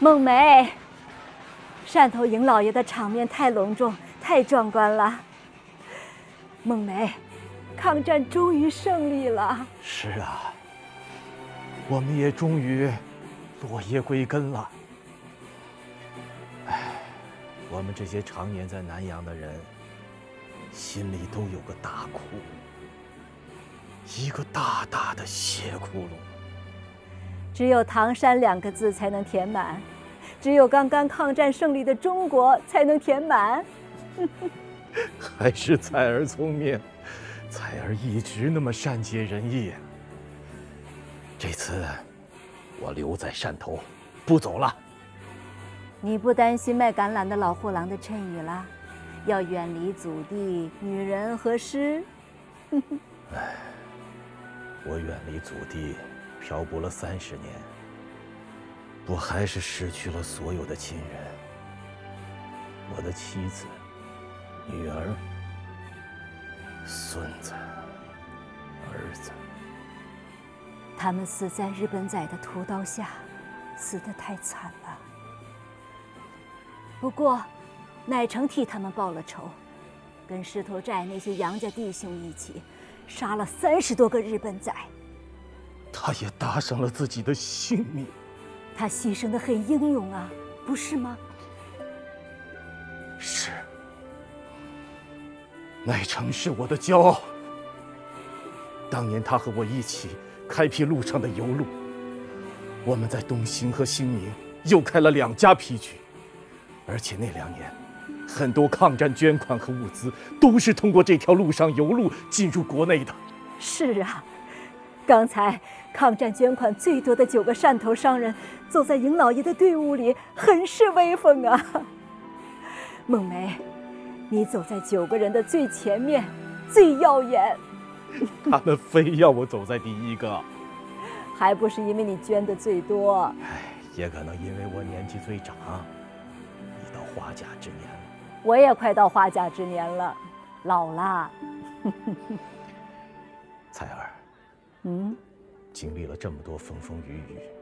孟梅，汕头尹老爷的场面太隆重、太壮观了。孟梅，抗战终于胜利了。 是啊，我们也终于落叶归根了。唉，我们这些常年在南洋的人，心里都有个大窟窿，一个大大的血窟窿。 只有唐山2个字才能填满，只有刚刚抗战胜利的中国才能填满。 还是彩儿聪明，彩儿一直那么善解人意。这次我留在汕头，不走了。 你不担心卖橄榄的老货郎的谶语了？要远离祖地、女人和诗。 唉，我远离祖地，漂泊了30年，我还是失去了所有的亲人，我的妻子、女儿、孙子、儿子。 他们死在日本仔的屠刀下，死得太惨了。不过，乃成替他们报了仇，跟石头寨那些杨家弟兄一起，杀了30多个日本仔。 他也搭上了自己的性命。 他牺牲得很英勇啊，不是吗？ 是。乃成是我的骄傲。当年他和我一起开辟路上的油路，我们在东兴和兴宁又开了2家皮局，而且那2年，很多抗战捐款和物资都是通过这条路上油路进入国内的。 是啊，刚才抗战捐款最多的9个汕头商人走在尹老爷的队伍里，很是威风啊。孟梅，你走在9个人的最前面，最耀眼。 他们非要我走在第1个， 还不是因为你捐的最多？ 也可能因为我年纪最长，已到花甲之年了。 我也快到花甲之年了，老了。 彩儿，经历了这么多风风雨雨，